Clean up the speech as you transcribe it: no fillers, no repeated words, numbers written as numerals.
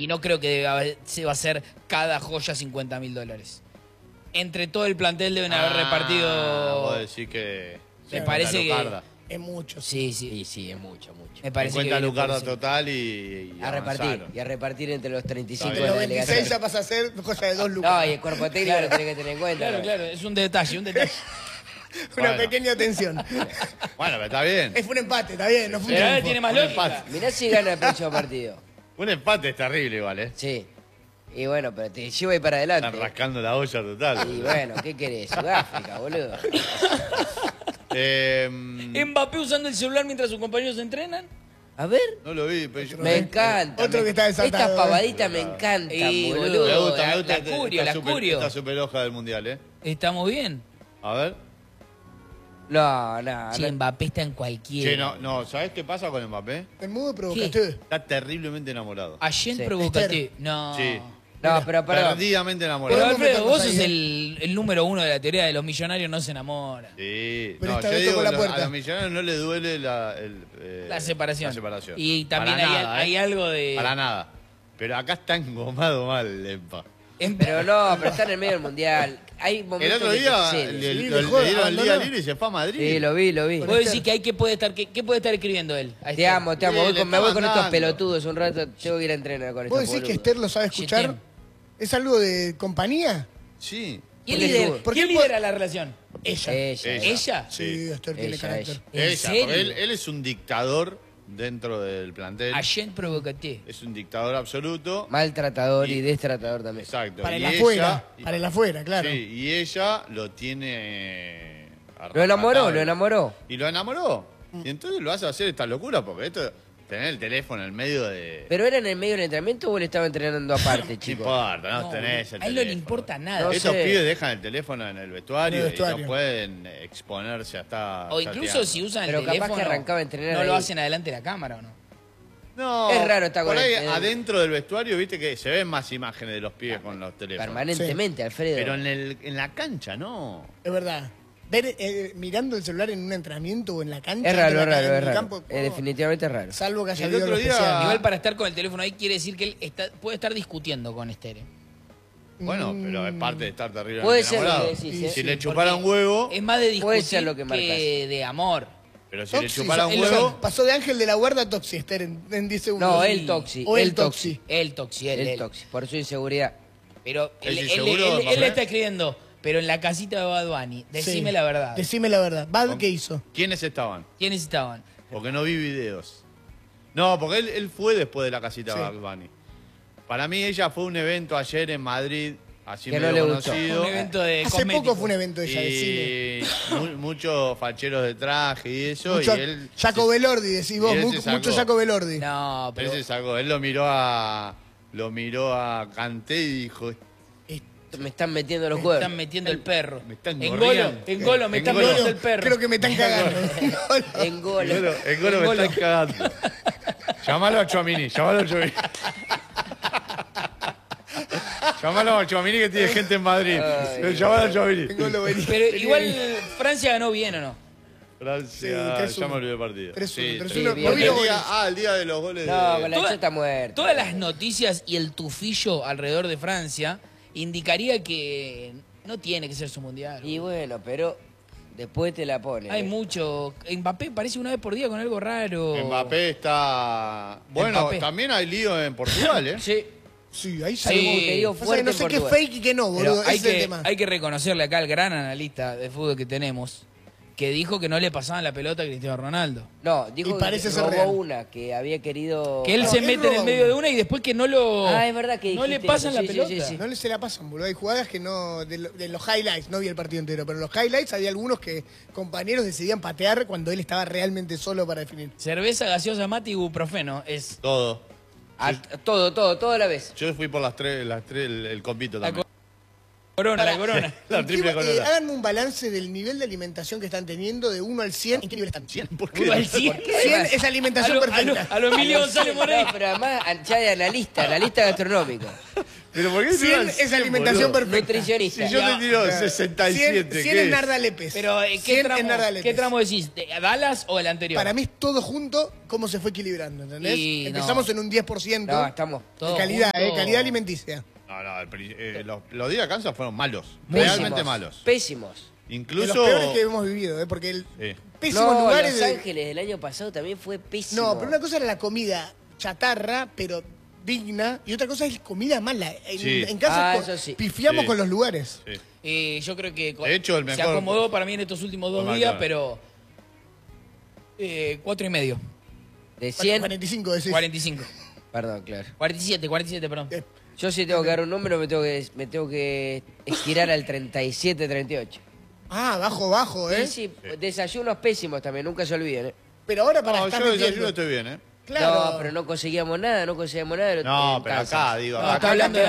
Y no creo que se va a hacer cada joya $50.000. Entre todo el plantel deben haber repartido... Vos decís que... Me parece que... Es mucho. Sí, sí. Y sí, es mucho, mucho. Me parece 50 que lucarda total y A repartir, y a repartir entre los 35 Está de bien. la Los 26 delegación. ya pasa a ser cosa de 2 lucas. No, y el cuerpo técnico lo tenés que tener en cuenta. Claro, ¿no? claro, es un detalle, un detalle. Una Bueno. pequeña tensión. Bueno, pero está bien. Es un empate, está bien, no fue un Pero ahora triunfo. tiene más Un lógica. empate. Mirá si gana el próximo partido. Un empate es terrible igual, ¿eh? Sí. Y bueno, pero te llevo ahí para adelante. Están rascando la olla total. Y bueno, ¿qué querés? Sudáfrica, boludo. Mbappé usando el celular mientras sus compañeros entrenan. A ver. No lo vi, pero yo... Me encanta. Otro que está desatado, Estas pavaditas me encantan, Y, boludo. Me gusta, La me gusta. Curio, la Curio. Esta super hoja del mundial, ¿eh? Estamos bien. A ver. No. Sí, Mbappé está en cualquiera. Che, no, ¿sabés qué pasa con Mbappé? El modo provocateur. Está terriblemente enamorado. Ayer Sí. provocaste. No. Sí. No, pero perdón. Perdidamente Pero enamorado. Podemos Alfredo, vos meternos sos ahí, el número uno de la teoría de los millonarios no se enamoran. Sí. Pero No, esta yo vez digo, tocó la a puerta. los millonarios no les duele La separación. La separación. Y también Para hay, nada, hay algo de... Para nada. Pero acá está engomado mal el Empa. Pero no, pero está en el medio del mundial. Hay momentos El otro que día te le exceden. Sí, le dejó, dieron el día abandonó. libre y se fue a Madrid. Sí, lo vi. Vos decís que hay que puede estar, ¿qué puede estar escribiendo él? Ahí Te está. amo. Sí, Voy le con, me está voy con estos mandando. pelotudos un rato. Tengo que ir a entrenar con estos ¿Vos decís que boludos. Esther lo sabe escuchar? Chetem. ¿Es algo de compañía? Sí. ¿Quién ¿Por qué lidera, tú? ¿Por ¿quién qué lidera la relación? Ella. ¿Ella? Sí, Esther tiene Ella, carácter. ¿En Ella, serio? porque él es un dictador dentro del plantel. Agent provocaté. Es un dictador absoluto. Maltratador y destratador también. Exacto. Para y el ella- afuera, para el afuera, claro. Sí, y ella lo tiene... Lo enamoró, arrebatado. lo enamoró. Y lo enamoró. Y entonces lo hace hacer esta locura, porque esto, tener el teléfono en el medio de... ¿Pero era en el medio del entrenamiento o él estaba entrenando aparte, No chico? importa, no, No, tenés el a él no le teléfono. importa nada. No Estos sé. pibes dejan el teléfono en el vestuario, En el y vestuario. no pueden exponerse hasta... O incluso si usan el Pero capaz teléfono, que arrancaba a entrenar no lo ahí. hacen adelante de la cámara, ¿o no? No, Es raro estar por con ahí el- adentro del vestuario, viste que se ven más imágenes de los pibes con los teléfonos. Permanentemente, Alfredo. Pero en la cancha, no. Es verdad. Ver, mirando el celular en un entrenamiento o en la cancha. Es raro, en es raro, en es el raro. campo, Definitivamente es raro. Salvo que haya El habido otro algo día- especial. Igual para estar con el teléfono ahí quiere decir que él puede estar discutiendo con Esther. Bueno, pero es parte de estar terriblemente Puede ser lo enamorado. que decís, ¿eh? Si Sí, le chupara un huevo, Es más de discutir Puede ser lo que marcas. de amor. pero si le Toxi, chupara un él huevo, pasó de Ángel de la Guarda a Toxi, Esther, en 10 segundos. No, el Toxi. O el el Toxi. Toxi. El Toxi, él. El Toxi, por su inseguridad. Pero él, ¿Es él- inseguro, él- él Mbappé? le está escribiendo, pero en la casita de Bad Bunny, decime Sí. la verdad. Decime la verdad. ¿Bad qué hizo? ¿quiénes estaban? ¿Quiénes estaban? Porque no vi videos. No, porque él fue después de la casita Sí. de Bad Bunny. Para mí ella fue a un evento ayer en Madrid, así Que no medio le gustó. conocido. Un evento de Hace cosméticos. poco fue un evento de ella de cine. Y muchos facheros de traje y eso. Mucho y él, Jaco Belordi, decís vos. y él se sacó. Mucho Jaco Belordi. No, él pero se sacó. Él lo miró a Kanté y dijo, Me están metiendo los me huevos. están metiendo el perro. Me están en gorreando. Golo me están Golo. metiendo el perro. Creo que me están cagando. En gol. el golo me Golo. está cagando. Llámalo a Chouamini, llámalo a Chouamini. Llámalo a Chouamini que tiene gente en Madrid. Llámalo a Chouamini. Tengo lo vení. Pero igual Francia ganó bien, ¿o no? Francia, Sí, 3-1. ya me olvidé el partido. 3-1, Sí, 3-1. sí. No Porque vi los el día de los goles No, de... con la Toda- chota muerta. Todas las noticias y el tufillo alrededor de Francia indicaría que no tiene que ser su mundial. Y bueno, pero después te la ponen. Hay mucho. Mbappé parece una vez por día con algo raro. Mbappé está... Bueno, Mbappé. también hay lío en Portugal, ¿eh? Sí. Sí, ahí Sí. salió. Como que dio Pasa que fuerte no en sé qué es Portugal. fake y qué no, Pero boludo. Ese es el tema. hay que reconocerle acá al gran analista de fútbol que tenemos, que dijo que no le pasaban la pelota a Cristiano Ronaldo. No, dijo Y que parece ser robó real. una, que había querido... Que él No, se él mete en el roba medio una. de una y después que no lo. Ah, es verdad que no le dijiste pasan eso, la sí, sí, pelota. sí, sí. No le se la pasan, boludo. Hay jugadas que no. De los highlights, no vi el partido entero, pero en los highlights había algunos que compañeros decidían patear cuando él estaba realmente solo para definir. Cerveza, gaseosa, mate y ibuprofeno. Es Todo. Todo a la vez. Yo fui por las tres, el compito también. corona, la corona. La triple corona. Háganme un balance del nivel de alimentación que están teniendo de 1 al 100. ¿En qué nivel están? 100, ¿por qué? Uno al 100. 100 es alimentación perfecta. A lo Emilio González Moreno. No, pero además ya de analista gastronómico. Pero ¿por qué 100 es alimentación perfecta. Nutricionista. Si yo te tiro Ya, 67, 100 ¿qué es es? Narda Lépez. Pero, 100 es Narda Lépez. ¿qué tramo decís? ¿De Dallas o el anterior? Para mí es todo junto cómo se fue equilibrando, ¿entendés? Y Empezamos no. en un 10% No, estamos de todo calidad, junto. calidad alimenticia. No, los días de Kansas fueron malos. pésimos, Realmente malos. Pésimos. De Incluso. los peores que hemos vivido, porque el Sí. pésimos No, lugares... Los de- Ángeles del año pasado también fue pésimo. No, pero una cosa era la comida chatarra, pero digna, y otra cosa es comida mala. Sí. En casa eso sí. pifiamos Sí. con los lugares. Sí. Yo creo que De hecho, el se mejor- acomodó para mí en estos últimos 2 Fue días, McDonald's. pero 4,5. De 100. 45 decís. 45. Perdón, claro. 47, perdón. Eh, Yo si tengo que dar un número me tengo que estirar al 37, 38. bajo, ¿eh? Sí, desayunos pésimos también, nunca se olviden, ¿eh? Pero ahora para No, estar yo de metiendo- desayuno estoy bien, ¿eh? Claro. No, pero no conseguíamos nada, No, en pero Kansas. acá, digo. No, acá está hablando de